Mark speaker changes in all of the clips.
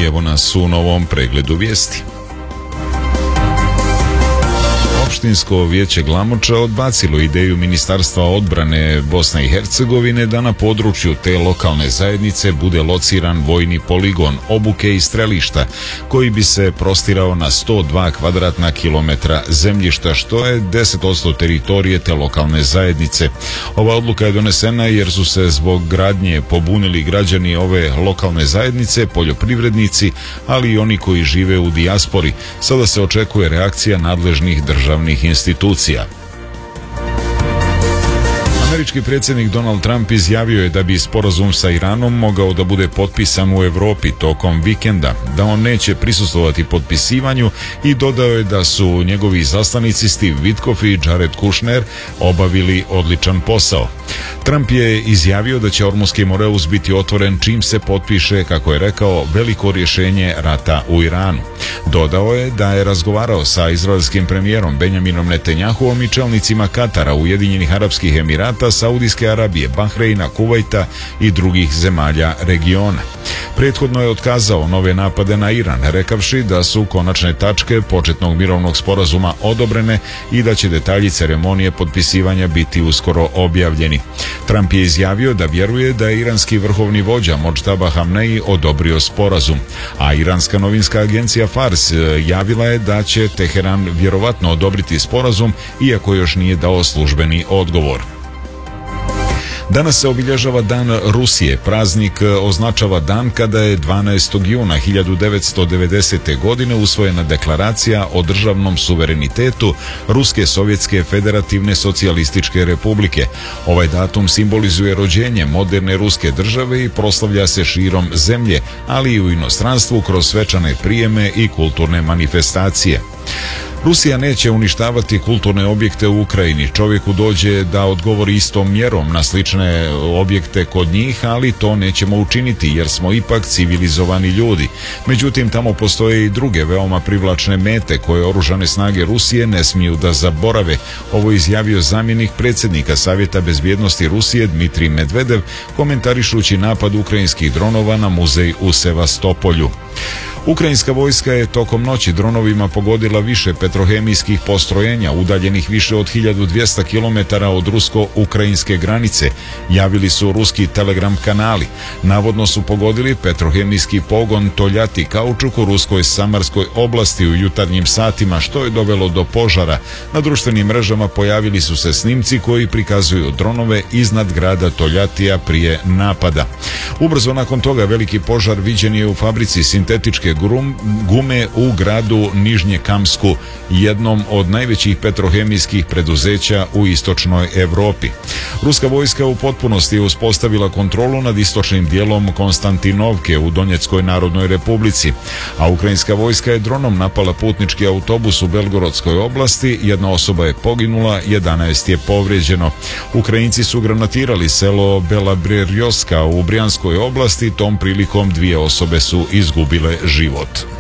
Speaker 1: i evo nas u novom pregledu vijesti. Opštinsko vijeće Glamoča odbacilo ideju Ministarstva odbrane Bosne i Hercegovine da na području te lokalne zajednice bude lociran vojni poligon obuke i strelišta koji bi se prostirao na 102 kvadratna kilometra zemljišta, što je 10% teritorije te lokalne zajednice. Ova odluka je donesena jer su se zbog gradnje pobunili građani ove lokalne zajednice, poljoprivrednici, ali i oni koji žive u dijaspori. Sada se očekuje reakcija nadležnih državnih institucija. Američki predsjednik Donald Trump izjavio je da bi sporazum sa Iranom mogao da bude potpisan u Europi tokom vikenda, da on neće prisustvovati potpisivanju i dodao je da su njegovi izaslanici Steve Witkoff i Jared Kushner obavili odličan posao. Trump je izjavio da će Ormuski Moreus biti otvoren čim se potpiše, kako je rekao, veliko rješenje rata u Iranu. Dodao je da je razgovarao sa izraelskim premijerom Benjaminom Netanjahuom i čelnicima Katara, Ujedinjenih Arapskih Emirata, Saudijske Arabije, Bahreina, Kuvajta i drugih zemalja regiona. Prethodno je otkazao nove napade na Iran, rekavši da su konačne tačke početnog mirovnog sporazuma odobrene i da će detalji ceremonije potpisivanja biti uskoro objavljeni. Trump je izjavio da vjeruje da je iranski vrhovni vođa Modžtaba Hamneji odobrio sporazum, a iranska novinska agencija Fars javila je da će Teheran vjerovatno odobriti sporazum, iako još nije dao službeni odgovor. Danas se obilježava Dan Rusije. Praznik označava dan kada je 12. juna 1990. godine usvojena deklaracija o državnom suverenitetu Ruske Sovjetske Federativne socijalističke republike. Ovaj datum simbolizuje rođenje moderne ruske države i proslavlja se širom zemlje, ali i u inostranstvu kroz svečane prijeme i kulturne manifestacije. Rusija neće uništavati kulturne objekte u Ukrajini. Čovjeku dođe da odgovori istom mjerom na slične objekte kod njih, ali to nećemo učiniti jer smo ipak civilizovani ljudi. Međutim, tamo postoje i druge veoma privlačne mete koje oružane snage Rusije ne smiju da zaborave. Ovo je izjavio zamjenik predsjednika Savjeta bezbjednosti Rusije Dmitrij Medvedev, komentarišući napad ukrajinskih dronova na muzej u Sevastopolju. Ukrajinska vojska je tokom noći dronovima pogodila više petrohemijskih postrojenja udaljenih više od 1200 km od rusko-ukrajinske granice, javili su ruski telegram kanali. Navodno su pogodili petrohemijski pogon Toljati kaučuk u ruskoj Samarskoj oblasti u jutarnjim satima, što je dovelo do požara. Na društvenim mrežama pojavili su se snimci koji prikazuju dronove iznad grada Toljatija prije napada. Ubrzo nakon toga veliki požar viđen je u fabrici sintetičke gume u gradu Nižnjekamsku, jednom od najvećih petrohemijskih preduzeća u istočnoj Europi. Ruska vojska u potpunosti je uspostavila kontrolu nad istočnim dijelom Konstantinovke u Donjeckoj Narodnoj Republici, a ukrajinska vojska je dronom napala putnički autobus u Belgorodskoj oblasti, jedna osoba je poginula, 11 je povrijeđeno. Ukrajinci su granatirali selo Belabrerjoska u Brijanskoj oblasti, tom prilikom 2 osobe su izgubile život.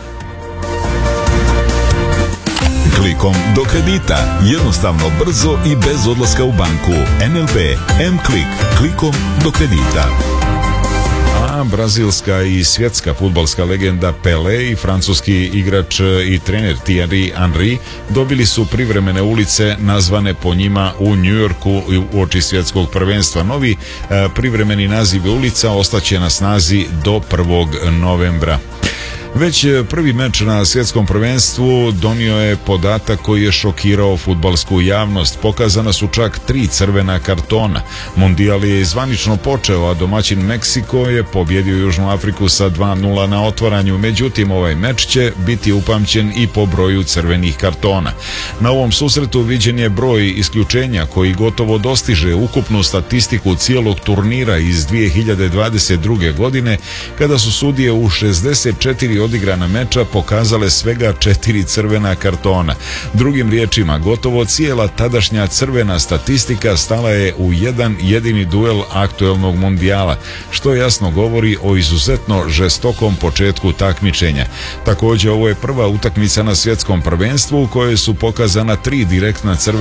Speaker 2: Klikom do kredita. Jednostavno, brzo i bez odlaska u banku. NLB M-Klik. Klikom do kredita.
Speaker 1: A brazilska i svjetska fudbalska legenda Pelé i francuski igrač i trener Thierry Henry dobili su privremene ulice nazvane po njima u New Yorku uoči svjetskog prvenstva. Novi privremeni naziv ulica ostaće na snazi do 1. novembra. Već prvi meč na svjetskom prvenstvu donio je podatak koji je šokirao fudbalsku javnost. Pokazana su čak 3 crvena kartona. Mondijal je zvanično počeo, a domaćin Meksiko je pobjedio Južnu Afriku sa 2:0 na otvaranju. Međutim, ovaj meč će biti upamćen i po broju crvenih kartona. Na ovom susretu viđen je broj isključenja koji gotovo dostiže ukupnu statistiku cijelog turnira iz 2022. godine, kada su sudije u 64 odigrana meča pokazale svega 4 crvena kartona. Drugim riječima, gotovo cijela tadašnja crvena statistika stala je u jedan jedini duel aktuelnog mundijala, što jasno govori o izuzetno žestokom početku takmičenja. Također, ovo je prva utakmica na svjetskom prvenstvu u kojoj su pokazana 3 direktna crvena